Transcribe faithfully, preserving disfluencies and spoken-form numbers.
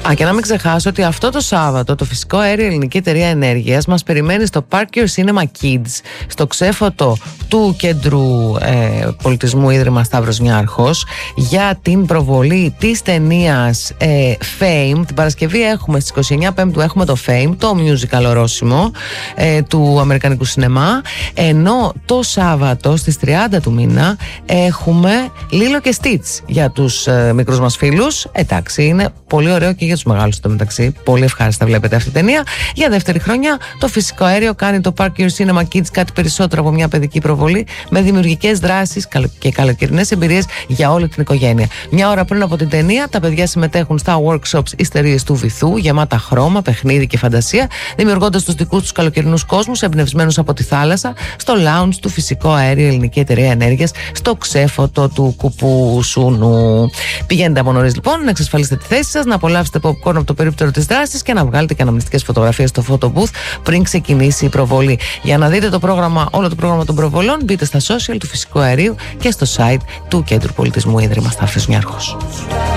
Α, και να μην ξεχάσω ότι αυτό το Σάββατο το Φυσικό Αέριο Ελληνική Εταιρεία Ενέργειας μας περιμένει στο Park Your Cinema Kids, στο ξέφωτο του Κέντρου ε, Πολιτισμού Ίδρυμα Σταύρος Νιάρχος, για την προβολή της ταινίας ε, Fame. Την Παρασκευή έχουμε στις είκοσι εννέα Πέμπτου έχουμε το Fame, το musical ορόσημο ε, του Αμερικανικού σινεμά, ενώ το Σάββατο στις τριάντα του μήνα έχουμε Λίλο και Stitch για τους ε, μικρούς μας φίλους. Εντάξει, είναι πολύ ωραίο και για τους μεγάλους στο μεταξύ. Πολύ ευχάριστα βλέπετε αυτή την ταινία. Για δεύτερη χρονιά το Φυσικό Αέριο κάνει το Park Your Cinema Kids κάτι περισσότερο από μια παιδική προβολή, με δημιουργικές δράσεις και καλοκαιρινές εμπειρίες για όλη την οικογένεια. Μια ώρα πριν από την ταινία τα παιδιά συμμετέχουν στα workshops Ιστερίες του Βυθού, γεμάτα χρώμα, παιχνίδι και φαντασία, δημιουργώντας τους δικούς τους καλοκαιρινούς κόσμους εμπνευσμένους από τη θάλασσα, στο lounge του Φυσικό Αέριο Ελληνική Εταιρεία Ενέργειας, στο ξέφωτο του Κουπούσουνου. Πηγαίνετε από νωρίς λοιπόν να εξασφαλίσετε τη θέση σας, να απολαύσετε popcorn από το περίπτερο της δράσης και να βγάλετε και αναμνηστικές φωτογραφίες στο photo booth πριν ξεκινήσει η προβολή. Για να δείτε το πρόγραμμα, όλο το πρόγραμμα των προβολών, μπείτε στα social του Φυσικού Αερίου και στο site του Κέντρου Πολιτισμού Ίδρυμα Σταύρος Νιάρχος.